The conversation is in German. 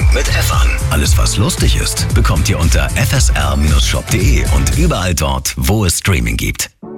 mit F an. Alles, was lustig ist, bekommt ihr unter fsr-shop.de und überall dort, wo es Streaming gibt.